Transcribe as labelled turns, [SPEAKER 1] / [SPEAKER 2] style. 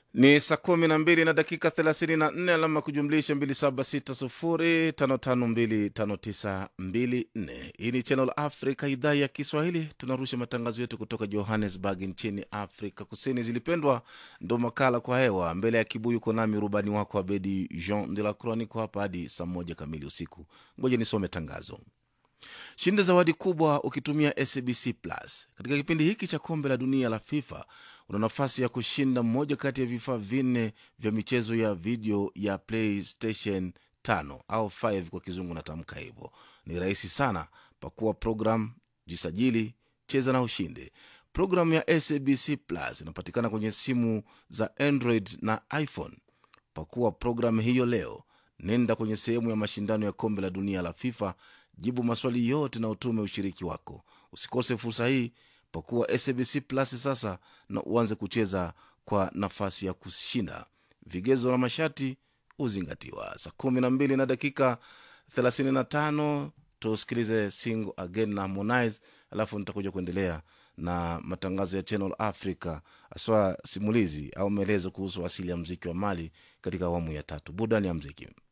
[SPEAKER 1] Ni saa 12 na dakika 34, alama kujumlisha 276055259254. Hii ni Channel Africa, idhaa ya Kiswahili. Tunarusha matangazo yetu kutoka Johannesburg nchini Afrika Kusini. Zilipendwa ndo makala kwa hewa, mbele ya kibuyu kwa nami rubani wako Abedi Jean de la Croix. Niko hapa hadi saa 1 kamili usiku. Ngoja nisome tangazo. Shinda zawadi kubwa ukitumia SABC Plus. Katika kipindi hiki cha kombe la dunia la FIFA, una nafasi ya kushinda moja kati ya vifaa 4 vya michezo ya video ya PlayStation 5 au 5 kwa kizungu natamka hivyo. Ni rahisi sana. Pakua program, jisajili, cheza na ushinde. Programu ya SABC Plus inapatikana kwenye simu za Android na iPhone. Pakua programu hiyo leo. Nenda kwenye sehemu ya mashindano ya kombe la dunia la FIFA, jibu maswali yote na utume ushiriki wako. Usikose fursa hii. Pakua SABC Plus sasa na uanze kucheza kwa nafasi ya kushinda. Vigezo na masharti uzingatiwa. Saa 12 na dakika 35 tusikilize Sing Again na Harmonize, alafu nitakuja kuendelea na matangazo ya Channel Africa, aswa simulizi au maelezo kuhusu asili ya muziki wa Mali katika awamu ya 3. Burudani ya muziki.